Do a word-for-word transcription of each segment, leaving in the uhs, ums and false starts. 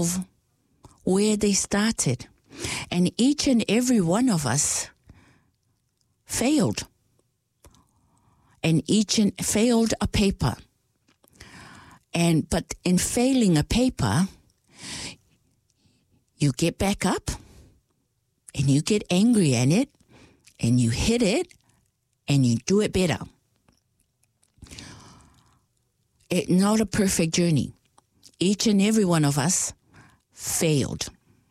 of where they started. And each and every one of us failed. And each and failed a paper. And but in failing a paper, you get back up and you get angry at it and you hit it and you do it better. It's not a perfect journey. Each and every one of us failed.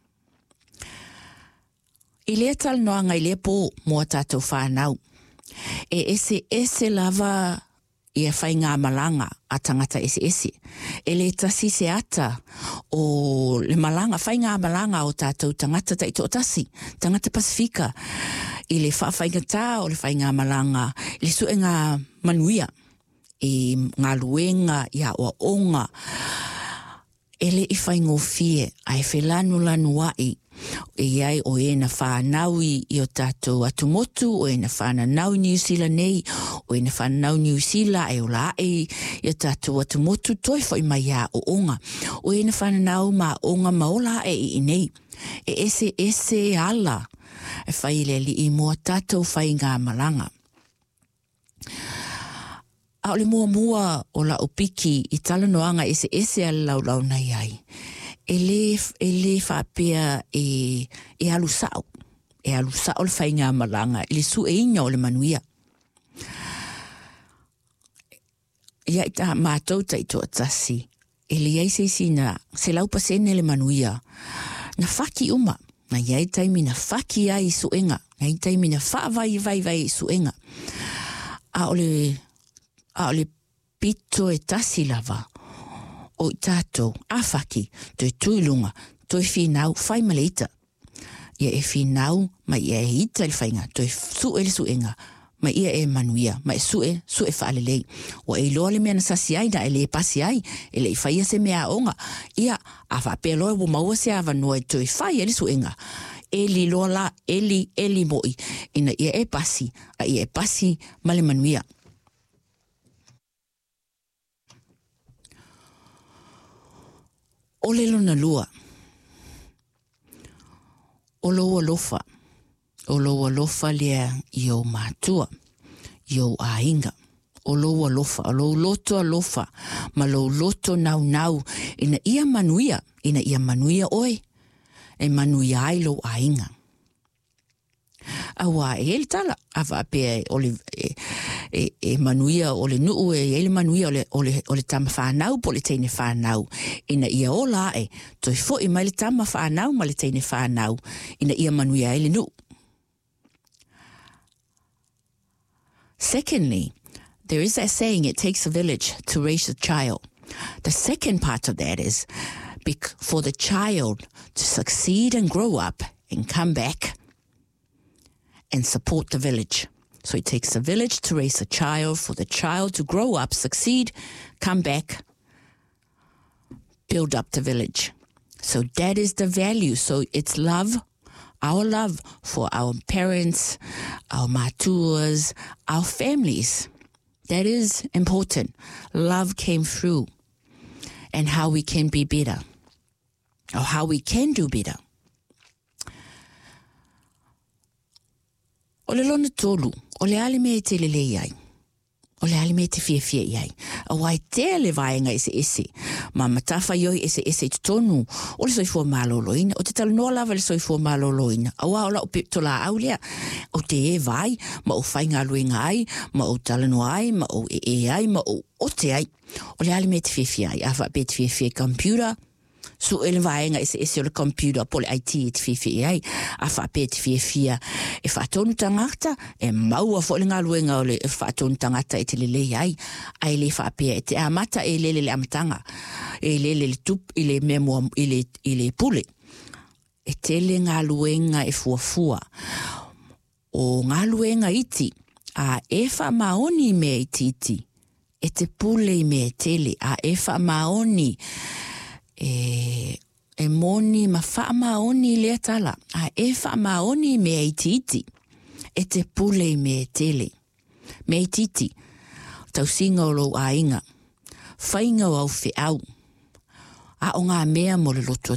I lea tal noanga I lea po mua tātou whānau. E ese ese lava i a whai ngā malanga a tangata ese ese. E le tasi se ata o le malanga, whai ngā malanga o tātou tangata ta ito o tasi, tangata Pasifika. I le whawhaingatā o le whai ngā malanga, i le sue ngā manuia, i ngā luenga, i a oa onga. Ele i whai ngō fie, ai whelanu lanu wai, e iai o e na whānaui i o tātou atumotu, o e na whānau New Zealand nei, o e na whānau New Zealand e o la e i o tātou atumotu, toi whai mai a o onga. O e na whānau ma onga maola e i nei. E ese ese ala, e whai le li i mua tātou whai ngā malanga. A ole mua mua o la opiki i talanoanga ese ese ala lau lau nei ai. E le, e le whapea e, e alu sao. E alu sao le whai ngā malanga. E le su e inga o le manuia. Ia i tā mātou tai toa tasi. E le iai se sina, se lau pasene le manuia. Na whaki uma. Na iai taimi na whaki ai suenga. Na iai taimi na whaavai vai vai suenga. A ole... a ole pito e tasi lava o i tātou a whaki toi tuilunga toi whinau whai maleita ia e whinau mai ia e hita le whainga toi su e le suenga mai ia e manuia mai su e su e whaalelei o e loa le mea na sasi ai na e le pasi ai e le i whaia se mea onga ia a whapea loa wo maua se awa noa e toi whai e le suenga e li loa la e li e li moi ina ia e pasi a ia e pasi ma le manuia. O le lona lua. O loa lofa. O loa lofa lea i o mātua. I o ainga. O loa lofa. O loa loto a lofa. Ma loa loto nau nau. Ina ia manuia. Ina ia manuia oe. E manuia ai lo ainga. Awa e ele tala. Awa pe o le... E, e, e manuia o le nuu e ele manuia o le, o le, o le tama whanau po le teine whanau. Ina ia o la e, toi fo i mai le tama whanau ma le teine whanau. Ina ia manuia ele nuu. Secondly, there is that saying, it takes a village to raise a child. The second part of that is, bec- for the child to succeed and grow up and come back and support the village. So it takes a village to raise a child, for the child to grow up, succeed, come back, build up the village. So that is the value. So it's love, our love for our parents, our matuas, our families. That is important. Love came through. And how we can be better. Or how we can do better. O le lona tolu, o le ale me te lele iai. O le ale me te fia fia iai. A wai te le vaenga ese ese. Ma matafa ioi ese ese te tonu. O le soifua maloloina. O te tala noa lava le soifua maloloina. A wa o la o pipto la au lea. O te e vai. Ma o whainga luenga ai. Ma o tala noa ai. Ma o e e ai. Ma o o te ai. O le ale me te fia fia ai. A wa pe te fia fia computer. So ele vaenga ese ese o le computer po le I T e te fia fia ai. A wha pe te fia fia e whaatonu tangata e maua fo le ngā luenga o le e whaatonu tangata e te lele ai. Ai le wha pe e te amata e lele le amatanga. E lele le tup i le memua i le, i le pule. E tele ngā luenga e fuafua. O ngā luenga iti a e wha maoni me i titi. E te pule me e tele a e wha maoni e e moni ma wha maoni lea tala. A e wha maoni me i titi. E te pule me e tele. Me i titi. Tau singa o lo a inga. Whainga o au whi au. A o ngā mea mo le loto